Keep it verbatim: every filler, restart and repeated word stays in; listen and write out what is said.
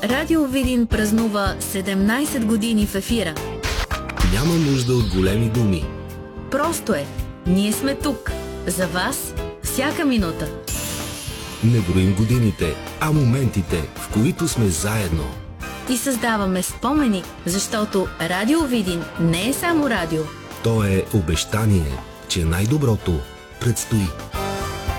Радио Видин празнува седемнайсет години в ефира. Няма нужда от големи думи. Просто е. Ние сме тук. За вас всяка минута. Не броим годините, а моментите, в които сме заедно. И създаваме спомени, защото Радио Видин не е само радио. То е обещание, че най-доброто предстои.